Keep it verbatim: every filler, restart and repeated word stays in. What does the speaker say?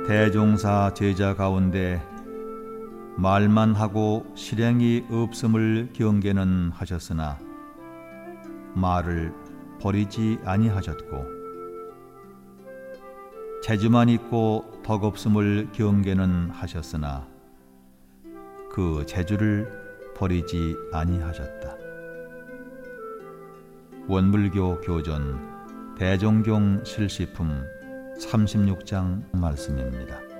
대종사 제자 가운데 말만 하고 실행이 없음을 경계는 하셨으나 말을 버리지 아니하셨고, 재주만 있고 덕없음을 경계는 하셨으나 그 재주를 버리지 아니하셨다. 원불교 교전 대종경 실시품 삼십육 장 말씀입니다.